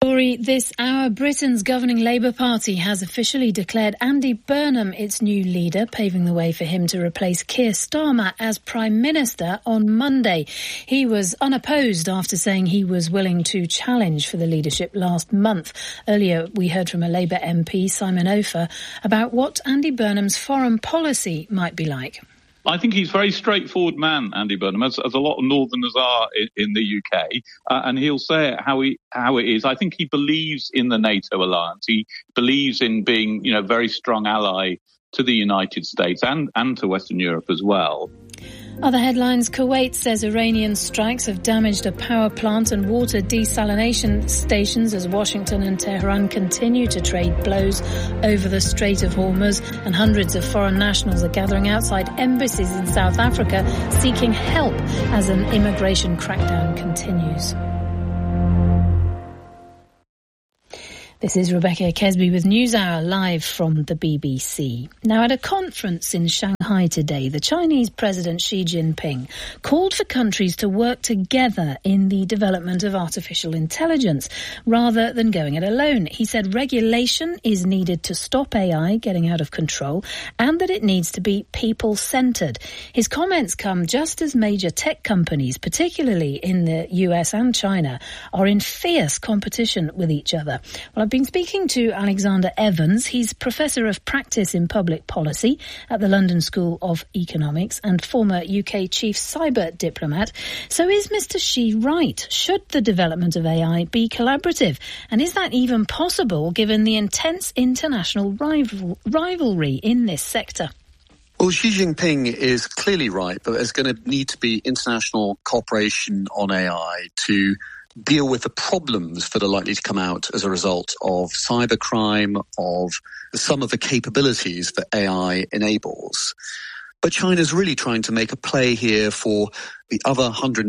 Story this hour, Britain's governing Labour Party has officially declared Andy Burnham its new leader, paving the way for him to replace Keir Starmer as Prime Minister on Monday. He was unopposed after saying he was willing to challenge for the leadership last month. Earlier, we heard from a Labour MP, Simon Ofer, about what Andy Burnham's foreign policy might be like. I think he's a very straightforward man, Andy Burnham, as a lot of Northerners are in the UK, and he'll say it how it is. I think he believes in the NATO alliance. He believes in being, a very strong ally to the United States and to Western Europe as well. Other headlines, Kuwait says Iranian strikes have damaged a power plant and water desalination stations as Washington and Tehran continue to trade blows over the Strait of Hormuz, and hundreds of foreign nationals are gathering outside embassies in South Africa seeking help as an immigration crackdown continues. This is Rebecca Kesby with NewsHour live from the BBC. Now, at a conference in Shanghai today, the Chinese President Xi Jinping called for countries to work together in the development of artificial intelligence rather than going it alone. He said regulation is needed to stop AI getting out of control and that it needs to be people-centred. His comments come just as major tech companies, particularly in the US and China, are in fierce competition with each other. Well, I've been speaking to Alexander Evans. He's Professor of Practice in Public Policy at the London School of Economics and former UK Chief Cyber Diplomat. So is Mr. Xi right? Should the development of AI be collaborative? And is that even possible given the intense international rivalry in this sector? Well, Xi Jinping is clearly right that there's going to need to be international cooperation on AI to deal with the problems that are likely to come out as a result of cybercrime, of some of the capabilities that AI enables. But China's really trying to make a play here for the other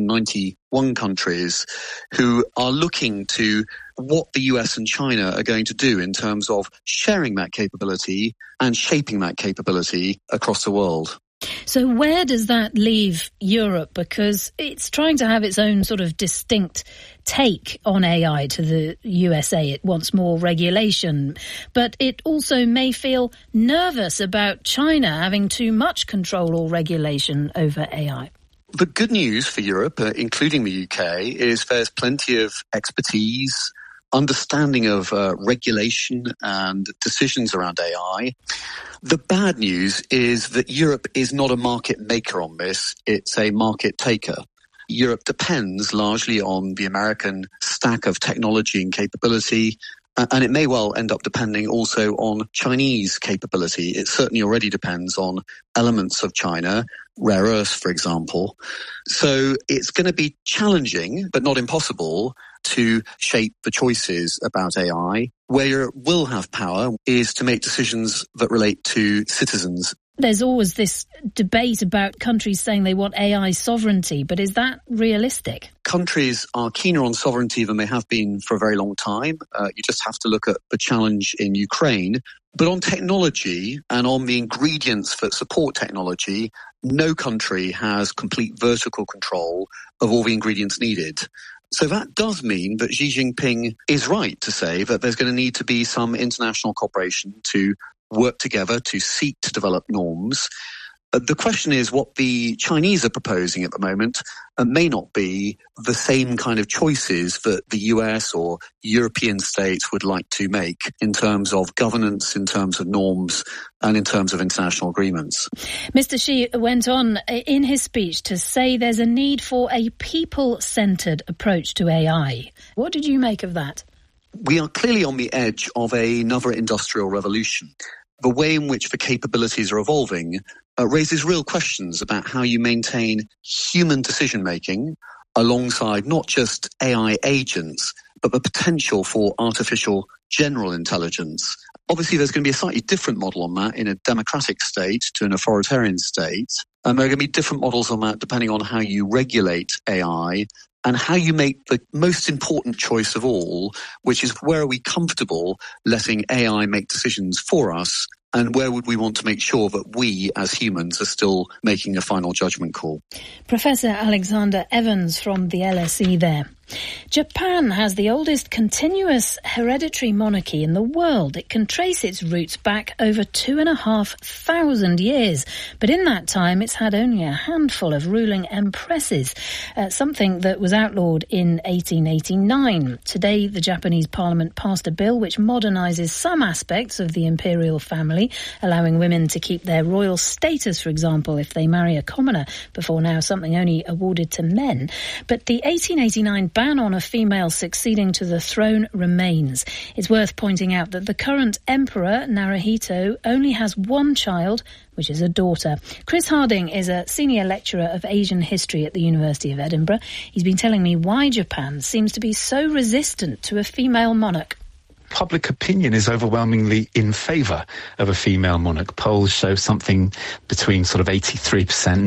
191 countries who are looking to what the US and China are going to do in terms of sharing that capability and shaping that capability across the world. So where does that leave Europe? Because it's trying to have its own sort of distinct take on AI to the USA. It wants more regulation, but it also may feel nervous about China having too much control or regulation over AI. The good news for Europe, including the UK, is there's plenty of expertise, understanding of regulation and decisions around AI. The bad news is that Europe is not a market maker on this, it's a market taker. Europe depends largely on the American stack of technology and capability, and it may well end up depending also on Chinese capability. It certainly already depends on elements of China, rare earths, for example. So it's going to be challenging, but not impossible, to shape the choices about AI. Where Europe will have power is to make decisions that relate to citizens. There's always this debate about countries saying they want AI sovereignty, but is that realistic? Countries are keener on sovereignty than they have been for a very long time. You just have to look at the challenge in Ukraine. But on technology and on the ingredients that support technology, no country has complete vertical control of all the ingredients needed. So that does mean that Xi Jinping is right to say that there's going to need to be some international cooperation to work together to seek to develop norms. The question is what the Chinese are proposing at the moment may not be the same kind of choices that the US or European states would like to make in terms of governance, in terms of norms, and in terms of international agreements. Mr. Xi went on in his speech to say there's a need for a people-centred approach to AI. What did you make of that? We are clearly on the edge of another industrial revolution. The way in which the capabilities are evolving raises real questions about how you maintain human decision-making alongside not just AI agents, but the potential for artificial general intelligence. Obviously, there's going to be a slightly different model on that in a democratic state to an authoritarian state. And there are going to be different models on that depending on how you regulate AI and how you make the most important choice of all, which is where are we comfortable letting AI make decisions for us, and where would we want to make sure that we as humans are still making a final judgment call. Professor Alexander Evans from the LSE there. Japan has the oldest continuous hereditary monarchy in the world. It can trace its roots back over 2,500 years. But in that time, it's had only a handful of ruling empresses, something that was outlawed in 1889. Today, the Japanese parliament passed a bill which modernises some aspects of the imperial family, allowing women to keep their royal status, for example, if they marry a commoner, before now something only awarded to men. But the 1889 ban on a female succeeding to the throne remains. It's worth pointing out that the current emperor, Naruhito, only has one child, which is a daughter. Chris Harding is a senior lecturer of Asian history at the University of Edinburgh. He's been telling me why Japan seems to be so resistant to a female monarch. Public opinion is overwhelmingly in favour of a female monarch. Polls show something between sort of 83%,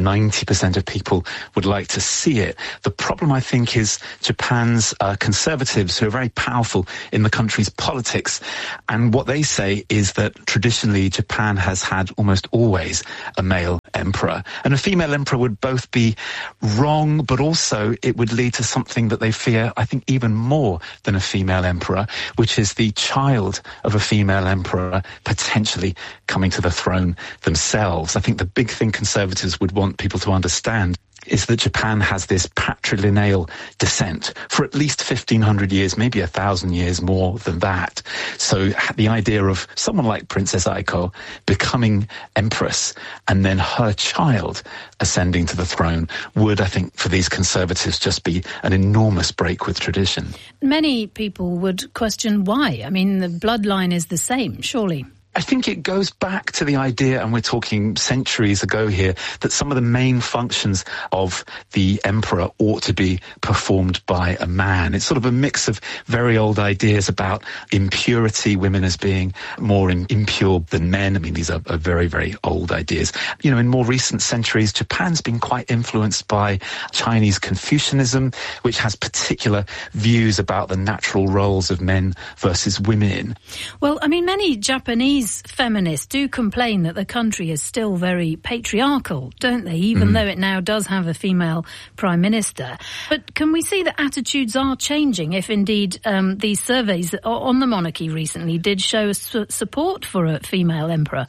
90% of people would like to see it. The problem, I think, is Japan's conservatives, who are very powerful in the country's politics. And what they say is that traditionally Japan has had almost always a male emperor. And a female emperor would both be wrong, but also it would lead to something that they fear, I think, even more than a female emperor, which is the child of a female emperor potentially coming to the throne themselves. I think the big thing conservatives would want people to understand is that Japan has this patrilineal descent for at least 1,500 years, maybe 1,000 years more than that. So the idea of someone like Princess Aiko becoming empress and then her child ascending to the throne would, I think, for these conservatives just be an enormous break with tradition. Many people would question why. I mean, the bloodline is the same, surely. I think it goes back to the idea, and we're talking centuries ago here, that some of the main functions of the emperor ought to be performed by a man. It's sort of a mix of very old ideas about impurity, women as being more impure than men. I mean, these are very, very old ideas. You know, in more recent centuries, Japan's been quite influenced by Chinese Confucianism, which has particular views about the natural roles of men versus women. Well, I mean, many Japanese feminists do complain that the country is still very patriarchal, don't they? Even though it now does have a female prime minister. But can we see that attitudes are changing if indeed these surveys on the monarchy recently did show support for a female emperor?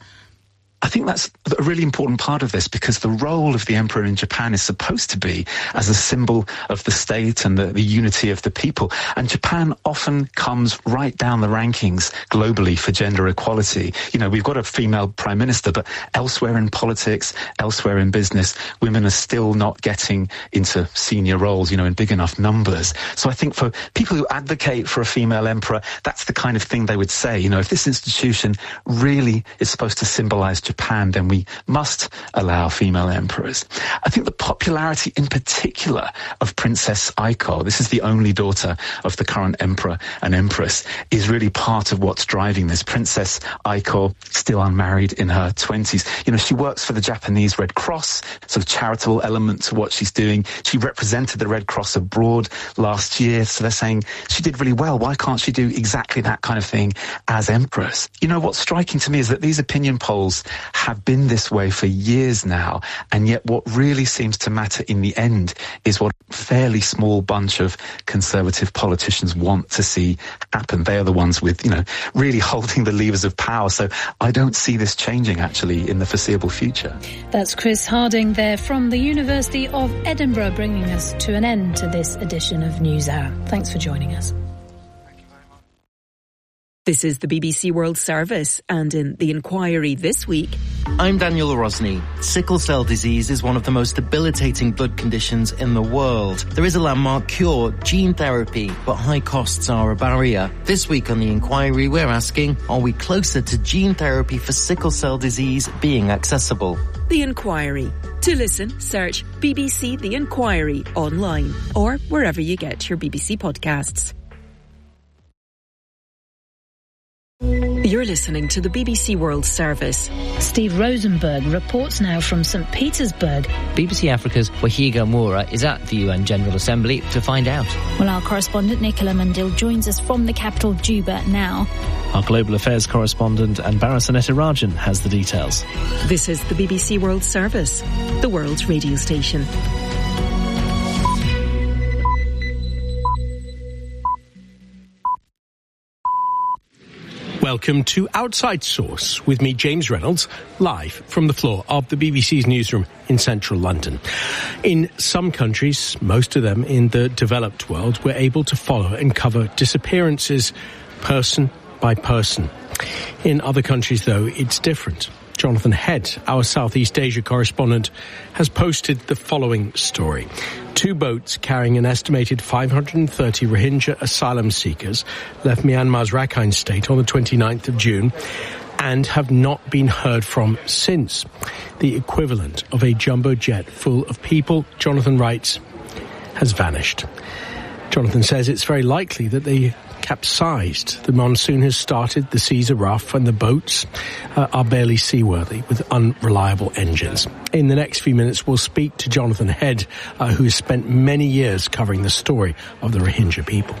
I think that's a really important part of this, because the role of the emperor in Japan is supposed to be as a symbol of the state and the unity of the people. And Japan often comes right down the rankings globally for gender equality. You know, we've got a female prime minister, but elsewhere in politics, elsewhere in business, women are still not getting into senior roles, you know, in big enough numbers. So I think for people who advocate for a female emperor, that's the kind of thing they would say. You know, if this institution really is supposed to symbolize Japan, then we must allow female emperors. I think the popularity in particular of Princess Aiko, this is the only daughter of the current emperor and empress, is really part of what's driving this. Princess Aiko, still unmarried, in her 20s. You know, she works for the Japanese Red Cross, sort of charitable element to what she's doing. She represented the Red Cross abroad last year, so they're saying she did really well. Why can't she do exactly that kind of thing as empress? You know, what's striking to me is that these opinion polls have been this way for years now, and yet what really seems to matter in the end is what a fairly small bunch of conservative politicians want to see happen. They are the ones with, you know, really holding the levers of power. So I don't see this changing actually in the foreseeable future. That's Chris Harding there from the University of Edinburgh, bringing us to an end to this edition of NewsHour. Thanks for joining us. This is the BBC World Service, and in The Inquiry this week... I'm Daniel Rosny. Sickle cell disease is one of the most debilitating blood conditions in the world. There is a landmark cure, gene therapy, but high costs are a barrier. This week on The Inquiry, we're asking, are we closer to gene therapy for sickle cell disease being accessible? The Inquiry. To listen, search BBC The Inquiry online or wherever you get your BBC podcasts. You're listening to the BBC World Service. Steve Rosenberg reports now from St. Petersburg. BBC Africa's Wahiga Moura is at the UN General Assembly to find out. Well, our correspondent Nicola Mandil joins us from the capital Juba now. Our global affairs correspondent Anbara Sanetirajan has the details. This is the BBC World Service, the world's radio station. Welcome to Outside Source with me, James Reynolds, live from the floor of the BBC's newsroom in central London. In some countries, most of them in the developed world, we're able to follow and cover disappearances person by person. In other countries, though, it's different. Jonathan Head, our Southeast Asia correspondent, has posted the following story. 2 boats carrying an estimated 530 Rohingya asylum seekers left Myanmar's Rakhine state on the 29th of June and have not been heard from since. The equivalent of a jumbo jet full of people, Jonathan writes, has vanished. Jonathan says it's very likely that they capsized. The monsoon has started, the seas are rough, and the boats are barely seaworthy with unreliable engines. In the next few minutes, we'll speak to Jonathan Head, who has spent many years covering the story of the Rohingya people.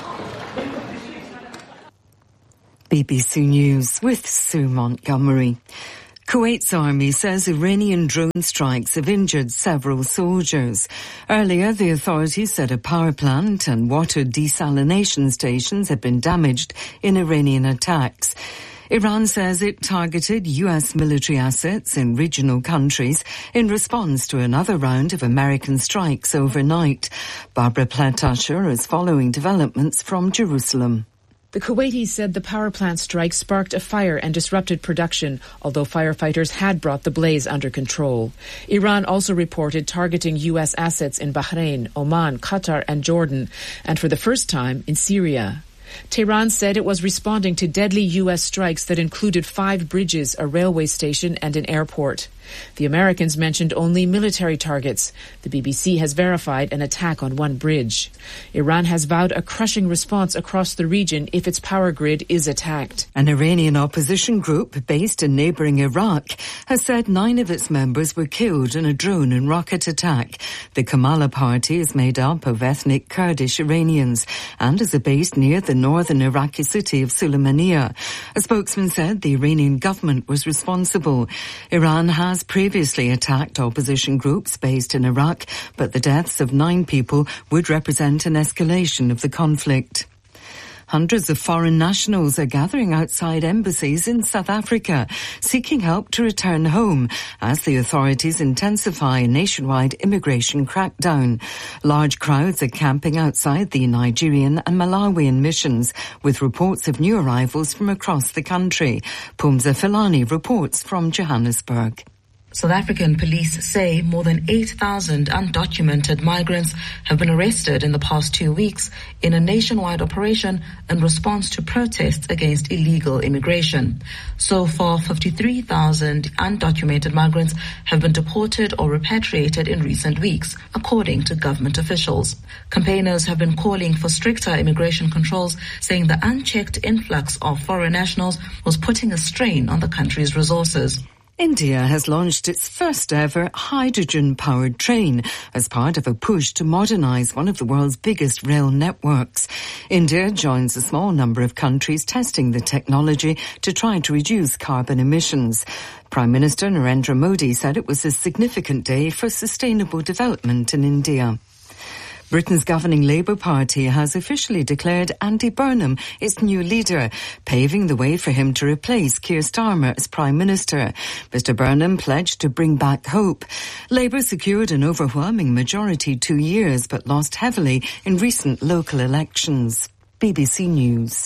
BBC News with Sue Montgomery. Kuwait's army says Iranian drone strikes have injured several soldiers. Earlier, the authorities said a power plant and water desalination stations had been damaged in Iranian attacks. Iran says it targeted US military assets in regional countries in response to another round of American strikes overnight. Barbara Platt-Usher is following developments from Jerusalem. The Kuwaitis said the power plant strike sparked a fire and disrupted production, although firefighters had brought the blaze under control. Iran also reported targeting U.S. assets in Bahrain, Oman, Qatar and Jordan, and for the first time in Syria. Tehran said it was responding to deadly U.S. strikes that included 5 bridges, a railway station and an airport. The Americans mentioned only military targets. The BBC has verified an attack on one bridge. Iran has vowed a crushing response across the region if its power grid is attacked. An Iranian opposition group based in neighbouring Iraq has said 9 of its members were killed in a drone and rocket attack. The Kamala Party is made up of ethnic Kurdish Iranians and is based near the northern Iraqi city of Sulaymaniyah. A spokesman said the Iranian government was responsible. Iran has previously attacked opposition groups based in Iraq, but the deaths of 9 people would represent an escalation of the conflict. Hundreds of foreign nationals are gathering outside embassies in South Africa, seeking help to return home as the authorities intensify a nationwide immigration crackdown. Large crowds are camping outside the Nigerian and Malawian missions, with reports of new arrivals from across the country. Pumza Filani reports from Johannesburg. South African police say more than 8,000 undocumented migrants have been arrested in the past 2 weeks in a nationwide operation in response to protests against illegal immigration. So far, 53,000 undocumented migrants have been deported or repatriated in recent weeks, according to government officials. Campaigners have been calling for stricter immigration controls, saying the unchecked influx of foreign nationals was putting a strain on the country's resources. India has launched its first ever hydrogen-powered train as part of a push to modernise one of the world's biggest rail networks. India joins a small number of countries testing the technology to try to reduce carbon emissions. Prime Minister Narendra Modi said it was a significant day for sustainable development in India. Britain's governing Labour Party has officially declared Andy Burnham its new leader, paving the way for him to replace Keir Starmer as Prime Minister. Mr Burnham pledged to bring back hope. Labour secured an overwhelming majority 2 years, but lost heavily in recent local elections. BBC News.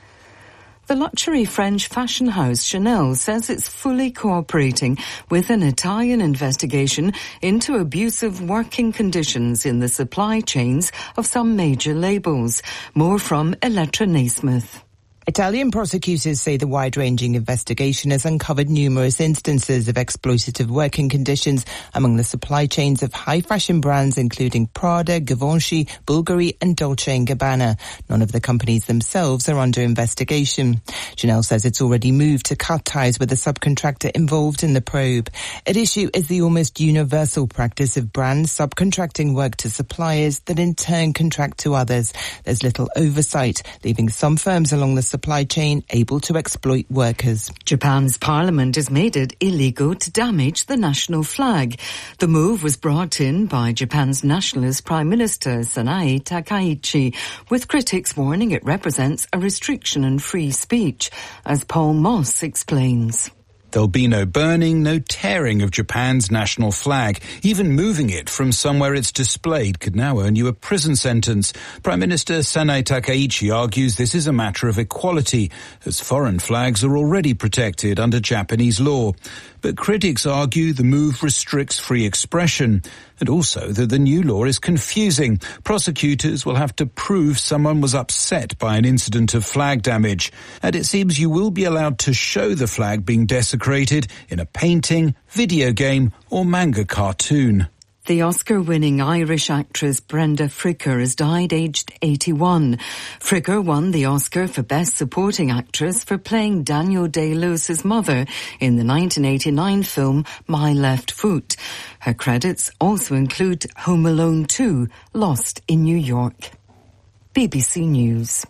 The luxury French fashion house Chanel says it's fully cooperating with an Italian investigation into abusive working conditions in the supply chains of some major labels. More from Elettra Naismith. Italian prosecutors say the wide-ranging investigation has uncovered numerous instances of exploitative working conditions among the supply chains of high-fashion brands including Prada, Givenchy, Bulgari and Dolce & Gabbana. None of the companies themselves are under investigation. Chanel says it's already moved to cut ties with the subcontractor involved in the probe. At issue is the almost universal practice of brands subcontracting work to suppliers that in turn contract to others. There's little oversight, leaving some firms along the supply chain able to exploit workers. Japan's parliament has made it illegal to damage the national flag. The move was brought in by Japan's nationalist Prime Minister Sanae Takaichi, with critics warning it represents a restriction on free speech, as Paul Moss explains. There'll be no burning, no tearing of Japan's national flag. Even moving it from somewhere it's displayed could now earn you a prison sentence. Prime Minister Sanae Takaichi argues this is a matter of equality, as foreign flags are already protected under Japanese law. But critics argue the move restricts free expression, and also that the new law is confusing. Prosecutors will have to prove someone was upset by an incident of flag damage, and it seems you will be allowed to show the flag being desecrated in a painting, video game or manga cartoon. The Oscar-winning Irish actress Brenda Fricker has died aged 81. Fricker won the Oscar for Best Supporting Actress for playing Daniel Day-Lewis's mother in the 1989 film My Left Foot. Her credits also include Home Alone 2, Lost in New York. BBC News.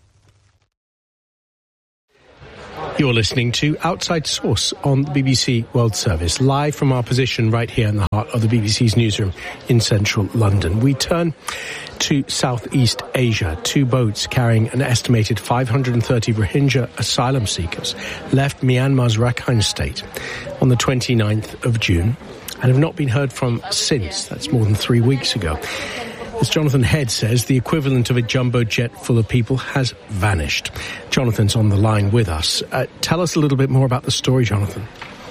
You're listening to Outside Source on the BBC World Service, live from our position right here in the heart of the BBC's newsroom in central London. We turn to Southeast Asia. 2 boats carrying an estimated 530 Rohingya asylum seekers left Myanmar's Rakhine state on the 29th of June and have not been heard from since. That's more than 3 weeks ago. As Jonathan Head says, the equivalent of a jumbo jet full of people has vanished. Jonathan's on the line with us. Tell us a little bit more about the story, Jonathan.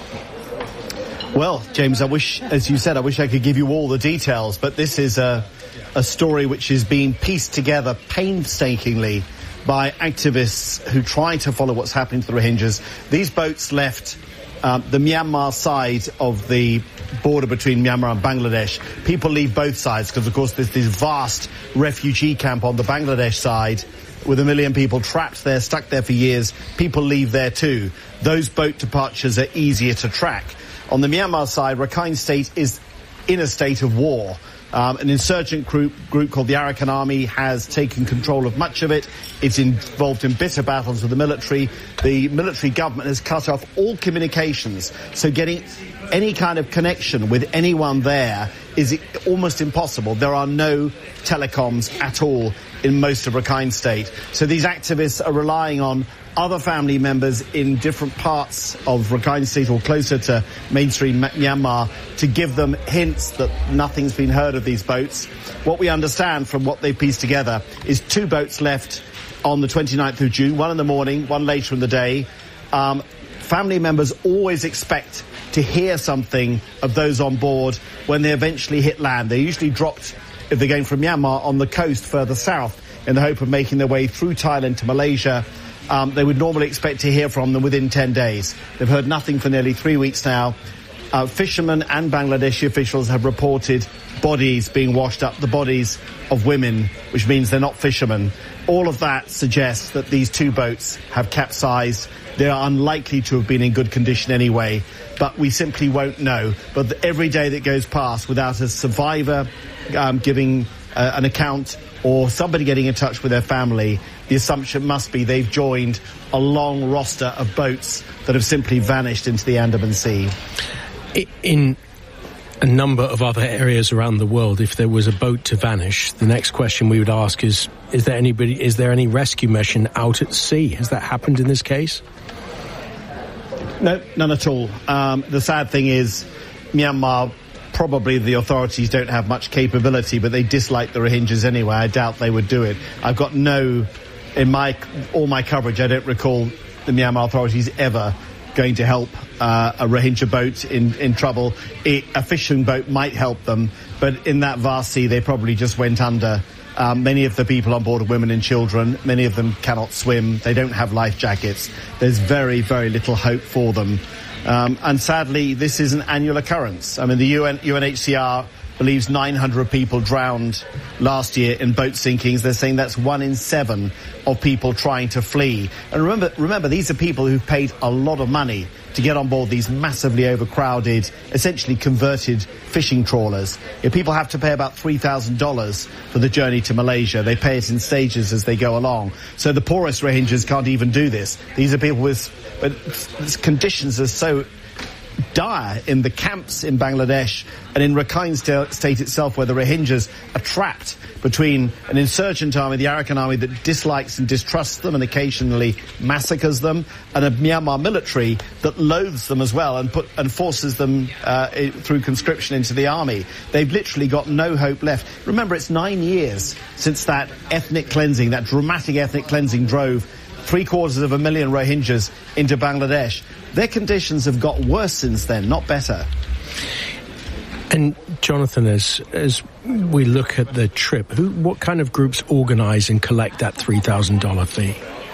Well, James, I wish I could give you all the details, but this is a story which is being pieced together painstakingly by activists who try to follow what's happening to the Rohingyas. These boats left the Myanmar side of the border between Myanmar and Bangladesh. People leave both sides because, of course, there's this vast refugee camp on the Bangladesh side with 1 million people trapped there, stuck there for years. People leave there too. Those boat departures are easier to track. On the Myanmar side, Rakhine State is in a state of war. An insurgent group called the Arakan Army has taken control of much of it. It's involved in bitter battles with the military. The military government has cut off all communications, so getting any kind of connection with anyone there is almost impossible. There are no telecoms at all in most of Rakhine State. So these activists are relying on other family members in different parts of Rakhine State or closer to mainstream Myanmar to give them hints that nothing's been heard of these boats. What we understand from what they've pieced together is 2 boats left on the 29th of June, one in the morning, one later in the day. Family members always expect to hear something of those on board when they eventually hit land. They're usually dropped, if they're going from Myanmar, on the coast further south in the hope of making their way through Thailand to Malaysia. They would normally expect to hear from them within 10 days. They've heard nothing for nearly 3 weeks now. Fishermen and Bangladeshi officials have reported bodies being washed up, the bodies of women, which means they're not fishermen. All of that suggests that these 2 boats have capsized. They are unlikely to have been in good condition anyway, but we simply won't know. But every day that goes past without a survivor giving an account or somebody getting in touch with their family, the assumption must be they've joined a long roster of boats that have simply vanished into the Andaman Sea. In a number of other areas around the world, if there was a boat to vanish, the next question we would ask is there any rescue mission out at sea? Has that happened in this case? No, none at all. The sad thing is Myanmar, probably the authorities don't have much capability, but they dislike the Rohingyas anyway. I doubt they would do it. I've got all my coverage, I don't recall the Myanmar authorities ever going to help a Rohingya boat in trouble. A fishing boat might help them, but in that vast sea, they probably just went under. Many of the people on board are women and children. Many of them cannot swim. They don't have life jackets. There's very, very little hope for them. And sadly, this is an annual occurrence. I mean, the UNHCR believes 900 people drowned last year in boat sinkings. They're saying that's 1 in 7 of people trying to flee. And remember, these are people who've paid a lot of money to get on board these massively overcrowded, essentially converted fishing trawlers. People have to pay about $3,000 for the journey to Malaysia. They pay it in stages as they go along. So the poorest Rohingyas can't even do this. These are people but conditions are so dire in the camps in Bangladesh and in Rakhine State itself, where the Rohingyas are trapped between an insurgent army, the Arakan army, that dislikes and distrusts them and occasionally massacres them, and a Myanmar military that loathes them as well and forces them through conscription into the army. They've literally got no hope left. Remember, it's 9 years since that ethnic cleansing, that dramatic ethnic cleansing drove 750,000 Rohingyas into Bangladesh. Their conditions have got worse since then, not better. And Jonathan, as we look at the trip, what kind of groups organise and collect that $3,000 fee?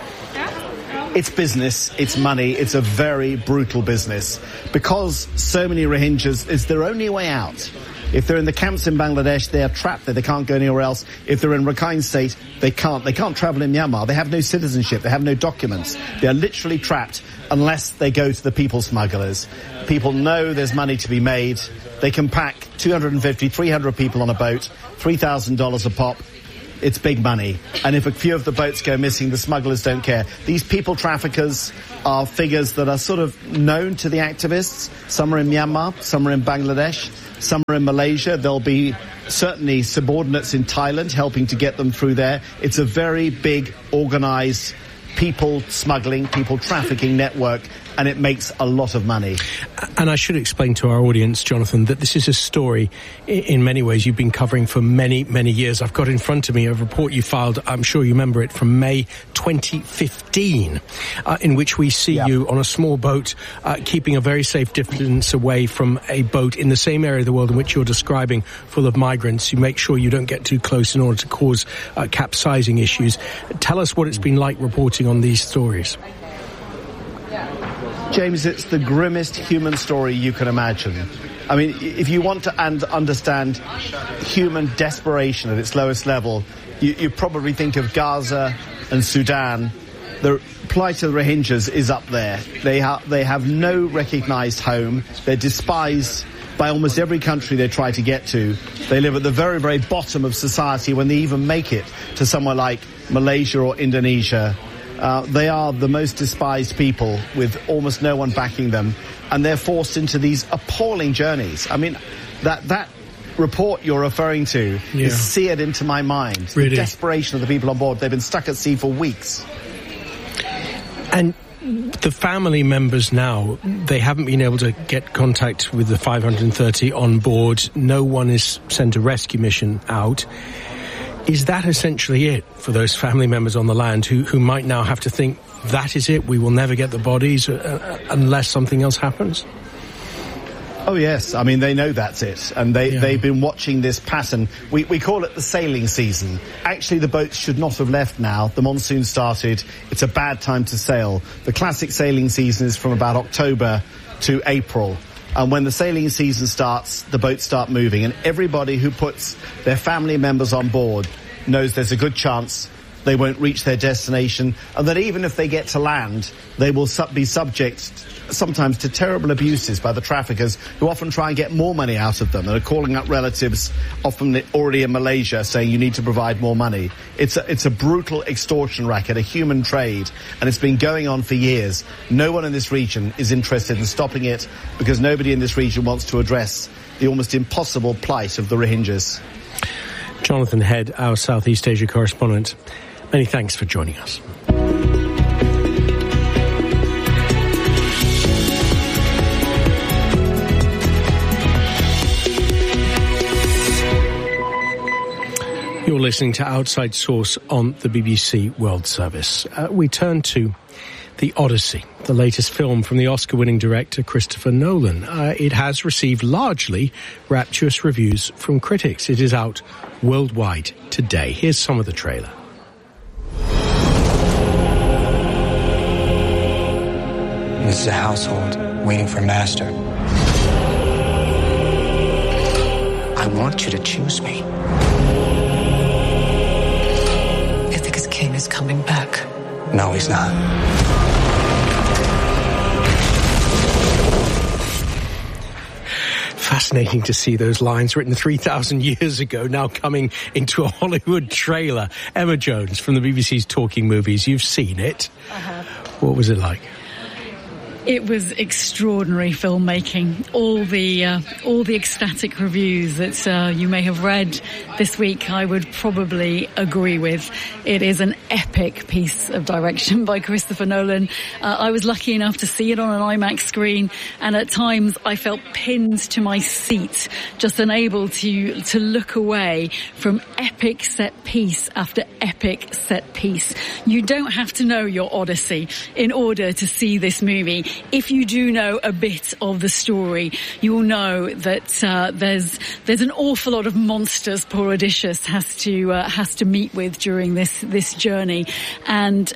It's business, it's money, it's a very brutal business. Because so many Rohingyas, it's their only way out. If they're in the camps in Bangladesh, they are trapped there. They can't go anywhere else. If they're in Rakhine State, they can't travel in Myanmar. They have no citizenship. They have no documents. They are literally trapped unless they go to the people smugglers. People know there's money to be made. They can pack 250, 300 people on a boat, $3,000 a pop. It's big money. And if a few of the boats go missing, the smugglers don't care. These people traffickers are figures that are sort of known to the activists. Some are in Myanmar, some are in Bangladesh, some are in Malaysia. There'll be certainly subordinates in Thailand helping to get them through there. It's a very big, organised people smuggling, people trafficking network, and it makes a lot of money. And I should explain to our audience, Jonathan, that this is a story in many ways you've been covering for many, many years. I've got in front of me a report you filed, I'm sure you remember it, from May 2015, in which we see you on a small boat, keeping a very safe distance away from a boat in the same area of the world in which you're describing, full of migrants. You make sure you don't get too close in order to cause capsizing issues. Tell us what it's been like reporting on these stories. James, it's the grimmest human story you can imagine. I mean, if you want to understand human desperation at its lowest level, you probably think of Gaza and Sudan. The plight of the Rohingyas is up there. They have no recognised home. They're despised by almost every country they try to get to. They live at the very, very bottom of society when they even make it to somewhere like Malaysia or Indonesia. They are the most despised people with almost no one backing them, and they're forced into these appalling journeys. I mean, that report you're referring to is seared into my mind. Really? The desperation of the people on board. They've been stuck at sea for weeks. And the family members now, they haven't been able to get contact with the 530 on board. No one is sent a rescue mission out. Is that essentially it for those family members on the land who might now have to think, that is it, we will never get the bodies unless something else happens? Oh, yes. I mean, they know that's it. And they've been watching this pattern. We call it the sailing season. Actually, the boats should not have left now. The monsoon started. It's a bad time to sail. The classic sailing season is from about October to April. And when the sailing season starts, the boats start moving. And everybody who puts their family members on board knows there's a good chance they won't reach their destination, and that even if they get to land, they will be subject sometimes to terrible abuses by the traffickers, who often try and get more money out of them and are calling up relatives, often already in Malaysia, saying you need to provide more money. It's a brutal extortion racket, a human trade, and it's been going on for years. No one in this region is interested in stopping it, because nobody in this region wants to address the almost impossible plight of the Rohingyas. Jonathan Head, our Southeast Asia correspondent, many thanks for joining us. You're listening to Outside Source on the BBC World Service. We turn to The Odyssey, the latest film from the Oscar-winning director Christopher Nolan. It has received largely rapturous reviews from critics. It is out worldwide today. Here's some of the trailer. This is a household waiting for a master. I want you to choose me. Ithaca's king is coming back. No, he's not. Fascinating to see those lines written 3,000 years ago now coming into a Hollywood trailer. Emma Jones from the BBC's Talking Movies. You've seen it. I have. What was it like? It was extraordinary filmmaking. All the ecstatic reviews that you may have read this week, I would probably agree with. It is an epic piece of direction by Christopher Nolan. I was lucky enough to see it on an IMAX screen, and at times I felt pinned to my seat, just unable to look away from epic set piece after epic set piece. You don't have to know your Odyssey in order to see this movie. If you do know a bit of the story, you will know that there's an awful lot of monsters poor Odysseus has to meet with during this journey, and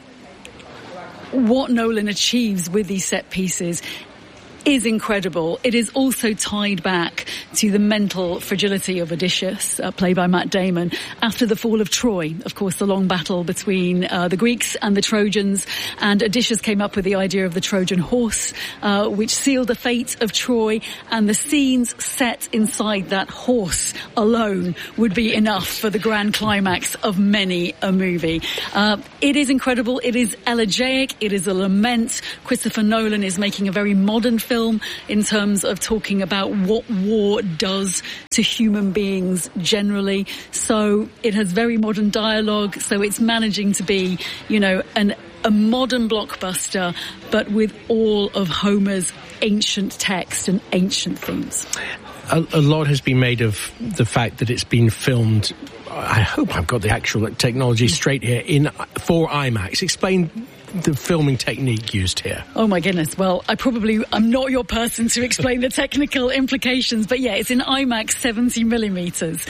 what Nolan achieves with these set pieces is incredible. It is also tied back to the mental fragility of Odysseus, played by Matt Damon, after the fall of Troy. Of course, the long battle between the Greeks and the Trojans, and Odysseus came up with the idea of the Trojan horse, which sealed the fate of Troy, and the scenes set inside that horse alone would be enough for the grand climax of many a movie. It is incredible. It is elegiac. It is a lament. Christopher Nolan is making a very modern film in terms of talking about what war does to human beings generally. So it has very modern dialogue. So it's managing to be, a modern blockbuster, but with all of Homer's ancient text and ancient themes. A lot has been made of the fact that it's been filmed. I hope I've got the actual technology straight here for IMAX. Explain the filming technique used here. Oh my goodness. Well, I'm not your person to explain the technical implications, but yeah, it's in IMAX 70 millimeters,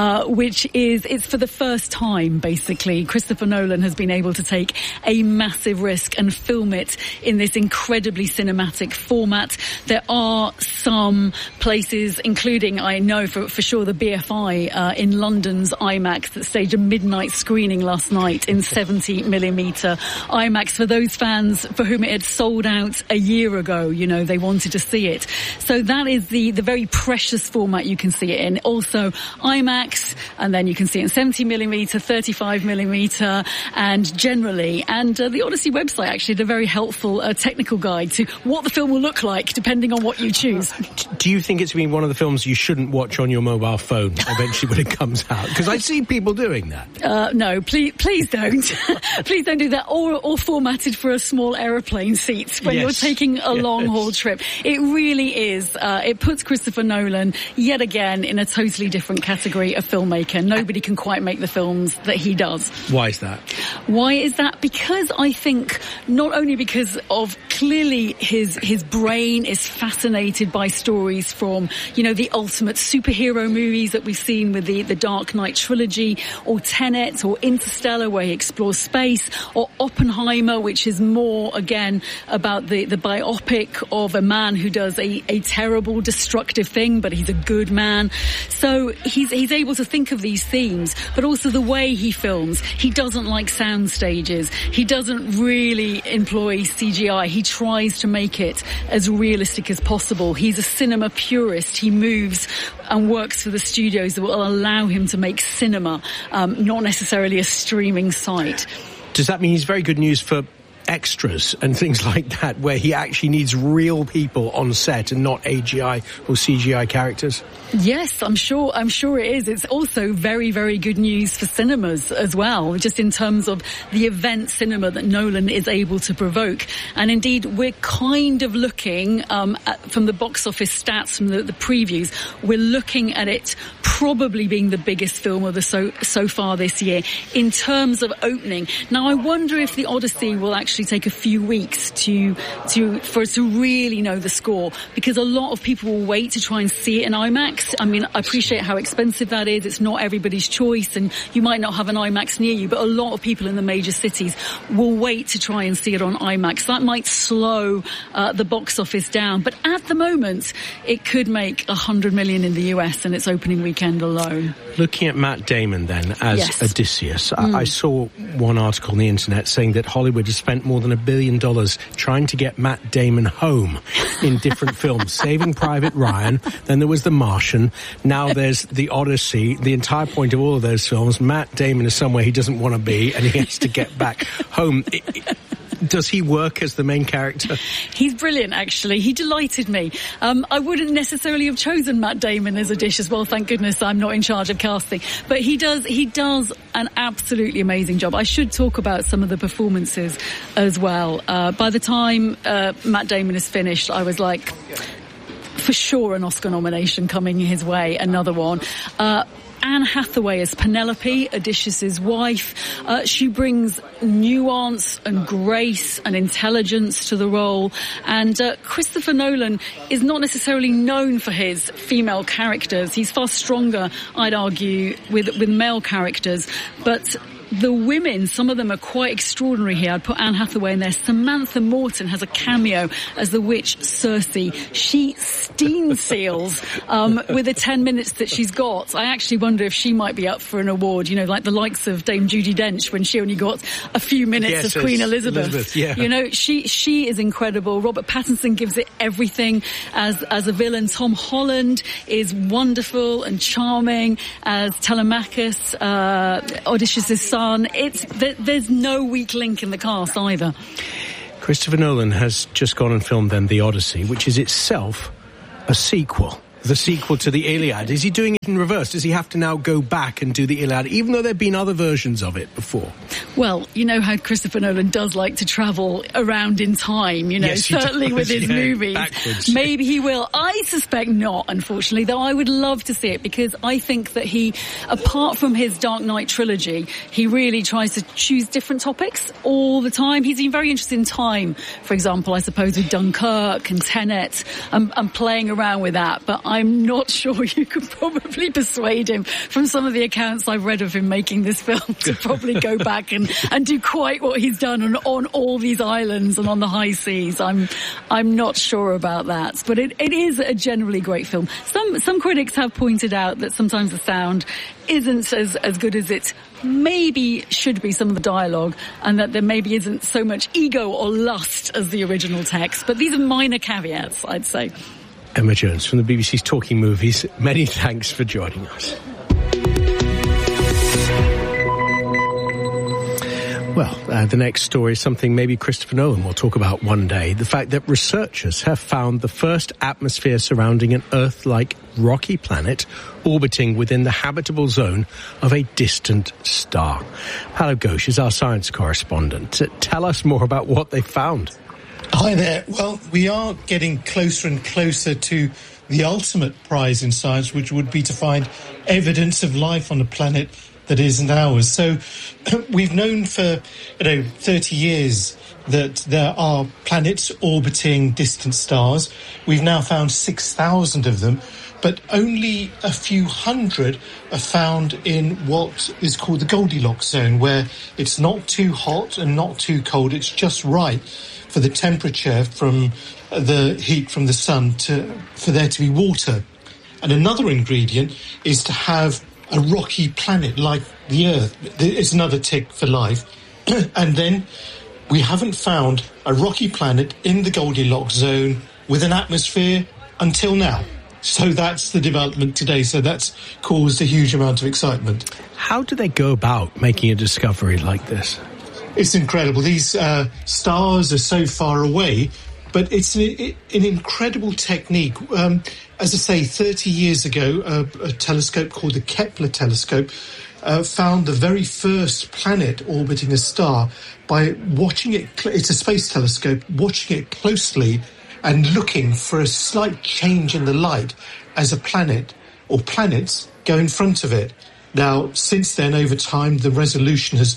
it's for the first time, basically. Christopher Nolan has been able to take a massive risk and film it in this incredibly cinematic format. There are some places, including, I know for sure, the BFI in London's IMAX that staged a midnight screening last night in 70 millimeter IMAX. For those fans for whom it had sold out a year ago, they wanted to see it. So that is the very precious format you can see it in. Also IMAX, and then you can see it in 70 millimeter, 35 millimeter, and generally. And the Odyssey website actually did a very helpful technical guide to what the film will look like depending on what you choose. Do you think it's been one of the films you shouldn't watch on your mobile phone eventually when it comes out? Because I see people doing that. No, please don't. Please don't do that. Or formatted for a small aeroplane seat when you're taking a long-haul trip. It really is. It puts Christopher Nolan, yet again, in a totally different category of filmmaker. Nobody can quite make the films that he does. Why is that? Why is that? Because I think, not only because of clearly his brain is fascinated by stories from, the ultimate superhero movies that we've seen with the Dark Knight trilogy, or Tenet, or Interstellar, where he explores space, or Oppenheimer, which is more, again, about the biopic of a man who does a terrible, destructive thing, but he's a good man. So he's able to think of these themes, but also the way he films. He doesn't like sound stages. He doesn't really employ CGI. He tries to make it as realistic as possible. He's a cinema purist. He moves and works for the studios that will allow him to make cinema, not necessarily a streaming site. Does that mean he's very good news for extras and things like that, where he actually needs real people on set and not AGI or CGI characters? Yes, I'm sure it is. It's also very, very good news for cinemas as well, just in terms of the event cinema that Nolan is able to provoke. And indeed, we're kind of looking, from the box office stats, from the previews, we're looking at it probably being the biggest film of so far this year in terms of opening. Now, I wonder if the Odyssey will actually actually take a few weeks for us to really know the score, because a lot of people will wait to try and see it in IMAX. I mean, I appreciate how expensive that is. It's not everybody's choice, and you might not have an IMAX near you, but a lot of people in the major cities will wait to try and see it on IMAX. That might slow the box office down, but at the moment, it could make $100 million in the US in its opening weekend alone. Looking at Matt Damon then as Odysseus, I saw one article on the internet saying that Hollywood has spent more than $1 billion trying to get Matt Damon home in different films. Saving Private Ryan, then there was The Martian, now there's The Odyssey. The entire point of all of those films, Matt Damon is somewhere he doesn't want to be and he has to get back home. Does he work as the main character? He's brilliant, actually. He delighted me. I wouldn't necessarily have chosen Matt Damon as Odysseus. Well, thank goodness I'm not in charge of casting. But he does an absolutely amazing job. I should talk about some of the performances as well. By the time Matt Damon is finished, I was like, for sure an Oscar nomination coming his way, another one. Anne Hathaway as Penelope, Odysseus' wife. She brings nuance and grace and intelligence to the role. And Christopher Nolan is not necessarily known for his female characters. He's far stronger, I'd argue, with male characters. But the women, some of them are quite extraordinary here. I'd put Anne Hathaway in there. Samantha Morton has a cameo as the witch Circe. She steam seals with the 10 minutes that she's got. I actually wonder if she might be up for an award, you know, like the likes of Dame Judi Dench when she only got a few minutes of Queen Elizabeth. Yeah. You know, she is incredible. Robert Pattinson gives it everything as a villain. Tom Holland is wonderful and charming as Telemachus, Odysseus' son. There's no weak link in the cast either. Christopher Nolan has just gone and filmed then The Odyssey, which is itself a sequel. The sequel to the Iliad. Is he doing it in reverse? Does he have to now go back and do the Iliad, even though there have been other versions of it before? Well, you know how Christopher Nolan does like to travel around in time, you know, yes, certainly with his movies. Backwards. Maybe he will. I suspect not, unfortunately, though I would love to see it, because I think that he, apart from his Dark Knight trilogy, he really tries to choose different topics all the time. He's been very interested in time, for example, I suppose, with Dunkirk and Tenet, and playing around with that. But I'm not sure you could probably persuade him, from some of the accounts I've read of him making this film, to probably go back and do quite what he's done on all these islands and on the high seas. I'm not sure about that, but it is a generally great film. Some critics have pointed out that sometimes the sound isn't as good as it maybe should be, some of the dialogue, and that there maybe isn't so much ego or lust as the original text. But these are minor caveats, I'd say. Emma Jones from the BBC's Talking Movies. Many thanks for joining us. Well, the next story is something maybe Christopher Nolan will talk about one day. The fact that researchers have found the first atmosphere surrounding an Earth-like rocky planet orbiting within the habitable zone of a distant star. Paolo Ghosh is our science correspondent. Tell us more about what they found. Hi there. Well, we are getting closer and closer to the ultimate prize in science, which would be to find evidence of life on a planet that isn't ours. So we've known for 30 years that there are planets orbiting distant stars. We've now found 6,000 of them, but only a few hundred are found in what is called the Goldilocks zone, where it's not too hot and not too cold. It's just right for the temperature from the heat from the sun for there to be water. And another ingredient is to have a rocky planet like the Earth. It's another tick for life. And then we haven't found a rocky planet in the Goldilocks zone with an atmosphere until now. So that's the development today. So that's caused a huge amount of excitement. How do they go about making a discovery like this? It's incredible. These stars are so far away, but it's an incredible technique. As I say, 30 years ago, a telescope called the Kepler telescope found the very first planet orbiting a star by watching it. It's a space telescope, watching it closely and looking for a slight change in the light as a planet or planets go in front of it. Now, since then, over time, the resolution has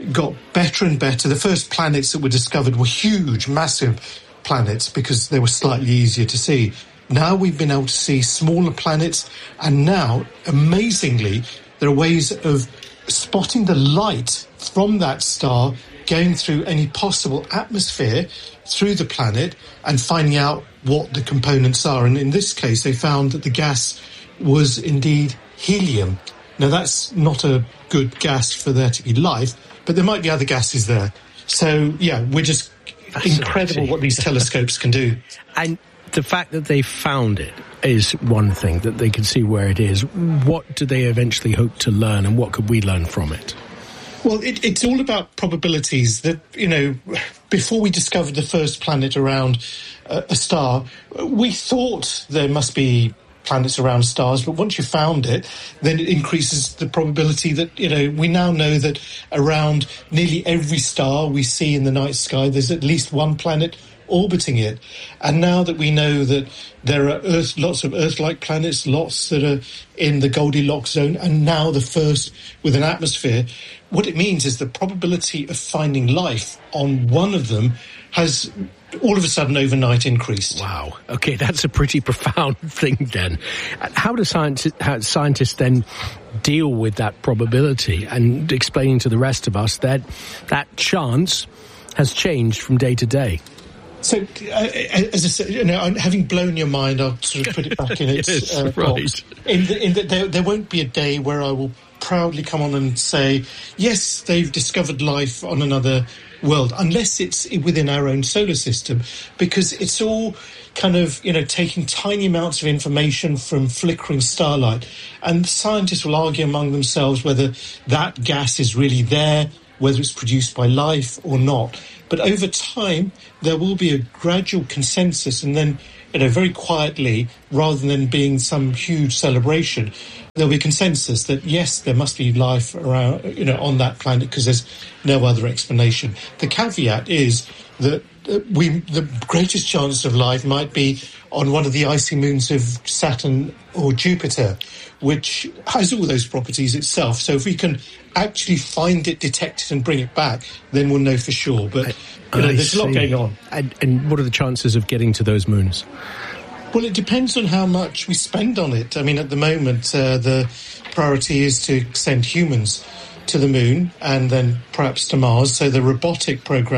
got better and better. The first planets that were discovered were huge, massive planets because they were slightly easier to see. Now we've been able to see smaller planets, and now, amazingly, there are ways of spotting the light from that star going through any possible atmosphere through the planet and finding out what the components are. And in this case, they found that the gas was indeed helium. Now, that's not a good gas for there to be life, but there might be other gases there. So, yeah, we're just incredible what these telescopes can do. And the fact that they found it is one thing, that they can see where it is. What do they eventually hope to learn, and what could we learn from it? Well, it's all about probabilities. That, you know, before we discovered the first planet around a star, we thought there must be planets around stars, but once you found it, then it increases the probability that, you know, we now know that around nearly every star we see in the night sky, there's at least one planet orbiting it. And now that we know that there are lots of Earth-like planets, lots that are in the Goldilocks zone, and now the first with an atmosphere, what it means is the probability of finding life on one of them has all of a sudden overnight increased. Wow. Okay, that's a pretty profound thing then. How do scientists then deal with that probability and explaining to the rest of us that that chance has changed from day to day? So, as I said, you know, having blown your mind, I'll sort of put it back in its yes, box. There won't be a day where I will proudly come on and say, yes, they've discovered life on another world, unless it's within our own solar system, because it's all kind of, you know, taking tiny amounts of information from flickering starlight. And scientists will argue among themselves whether that gas is really there, whether it's produced by life or not. But over time, there will be a gradual consensus, and then, you know, very quietly, rather than being some huge celebration, there'll be consensus that, yes, there must be life around, you know, on that planet because there's no other explanation. The caveat is that the greatest chance of life might be on one of the icy moons of Saturn or Jupiter, which has all those properties itself. So if we can actually find it, detect it and bring it back, then we'll know for sure. But you know, there's a lot going on. And what are the chances of getting to those moons? Well, it depends on how much we spend on it. I mean, at the moment, the priority is to send humans to the moon and then perhaps to Mars. So the robotic program